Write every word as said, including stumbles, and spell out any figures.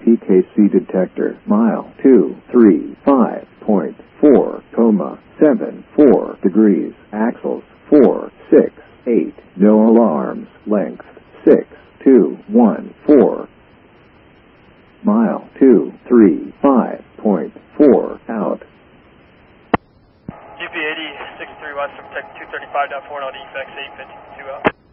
T K C detector. Mile two three five point four, comma, seven four degrees. Axles four six eight. No alarms. Length six two one four. Mile two three five point four out. G P eighty six three West from Tech two thirty-five down four, no defects, eight fifty-two out.